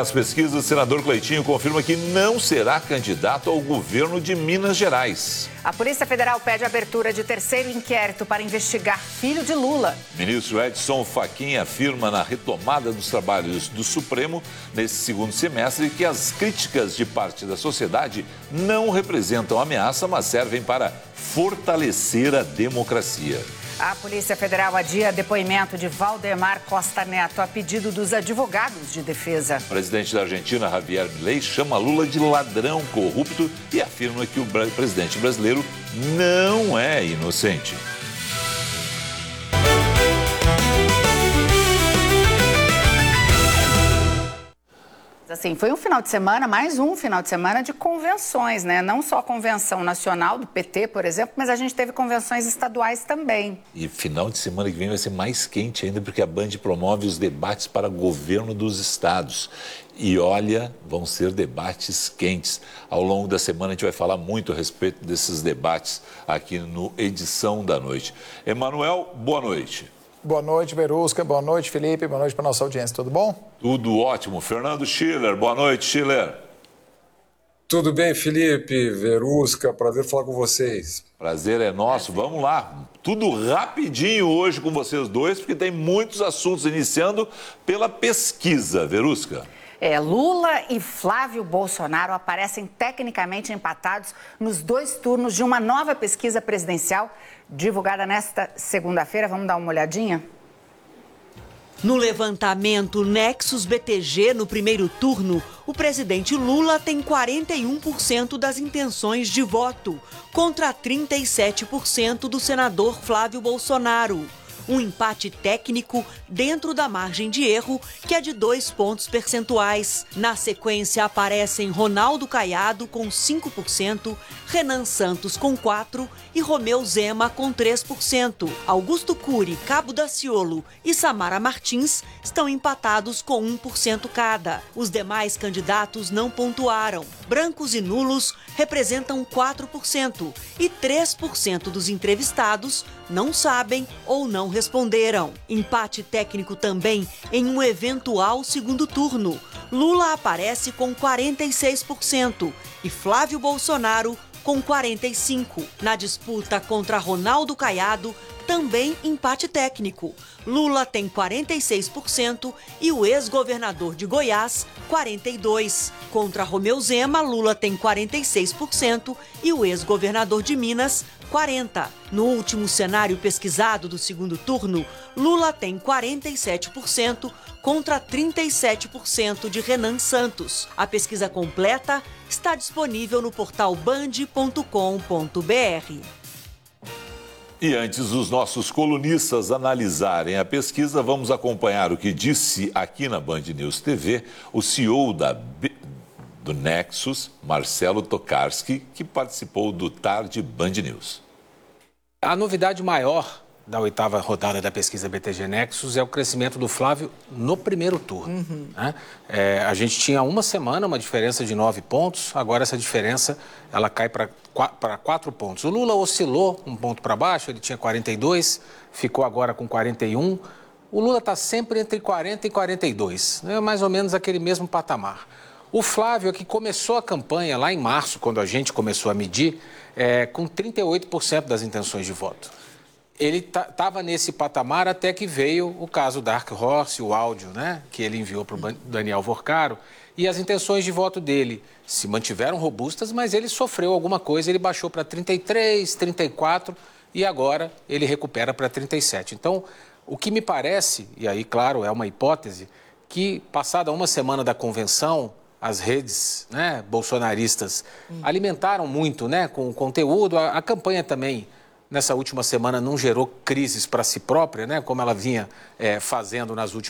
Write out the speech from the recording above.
nas pesquisas, o senador Cleitinho confirma que não será candidato ao governo de Minas Gerais. A Polícia Federal pede a abertura de terceiro inquérito para investigar filho de Lula. O ministro Edson Fachin afirma na retomada dos trabalhos do Supremo nesse segundo semestre que as críticas de parte da sociedade não representam ameaça, mas servem para fortalecer a democracia. A Polícia Federal adia depoimento de Valdemar Costa Neto a pedido dos advogados de defesa. O presidente da Argentina, Javier Milei, chama Lula de ladrão corrupto e afirma que o presidente brasileiro não é inocente. Assim, foi um final de semana, mais um final de semana de convenções, né? Não só a convenção nacional do PT, por exemplo, mas a gente teve convenções estaduais também. E final de semana que vem vai ser mais quente ainda, porque a Band promove os debates para governo dos estados. E olha, vão ser debates quentes. Ao longo da semana a gente vai falar muito a respeito desses debates aqui no Edição da Noite. Emanuel, boa noite. Boa noite, Verusca. Boa noite, Felipe. Boa noite para a nossa audiência. Tudo bom? Tudo ótimo. Fernando Schiller, boa noite, Schiller. Tudo bem, Felipe, Verusca. Prazer falar com vocês. Prazer é nosso. Vamos lá. Tudo rapidinho hoje com vocês dois, porque tem muitos assuntos, iniciando pela pesquisa. Verusca. Lula e Flávio Bolsonaro aparecem tecnicamente empatados nos dois turnos de uma nova pesquisa presidencial divulgada nesta segunda-feira. Vamos dar uma olhadinha? No levantamento Nexus BTG, no primeiro turno, o presidente Lula tem 41% das intenções de voto, contra 37% do senador Flávio Bolsonaro. Um empate técnico dentro da margem de erro, que é de 2 pontos percentuais. Na sequência aparecem Ronaldo Caiado com 5%, Renan Santos com 4% e Romeu Zema com 3%. Augusto Cury, Cabo Daciolo e Samara Martins estão empatados com 1% cada. Os demais candidatos não pontuaram. Brancos e nulos representam 4% e 3% dos entrevistados não sabem ou não responderam. Empate técnico também em um eventual segundo turno. Lula aparece com 46% e Flávio Bolsonaro com 45%. Na disputa contra Ronaldo Caiado, também empate técnico. Lula tem 46% e o ex-governador de Goiás, 42%. Contra Romeu Zema, Lula tem 46% e o ex-governador de Minas, 40%. No último cenário pesquisado do segundo turno, Lula tem 47% contra 37% de Renan Santos. A pesquisa completa está disponível no portal band.com.br. E antes dos nossos colunistas analisarem a pesquisa, vamos acompanhar o que disse aqui na Band News TV o CEO do Nexus, Marcelo Tokarski, que participou do Tarde Band News. A novidade maior da 8ª rodada da pesquisa BTG Nexus é o crescimento do Flávio no primeiro turno. Né? A gente tinha uma semana, uma diferença de 9 pontos, agora essa diferença ela cai para 4 pontos. O Lula oscilou um ponto para baixo, ele tinha 42, ficou agora com 41. O Lula está sempre entre 40 e 42, né? Mais ou menos aquele mesmo patamar. O Flávio é que começou a campanha lá em março, quando a gente começou a medir, com 38% das intenções de voto. Ele estava nesse patamar até que veio o caso Dark Horse, o áudio, né, que ele enviou para o Daniel Vorcaro, e as intenções de voto dele se mantiveram robustas, mas ele sofreu alguma coisa, ele baixou para 33, 34 e agora ele recupera para 37. Então, o que me parece, e aí, claro, é uma hipótese, que passada uma semana da convenção, as redes, né, bolsonaristas alimentaram muito, né, com o conteúdo, a campanha também nessa última semana não gerou crises para si própria, né, como ela vinha fazendo nas últimas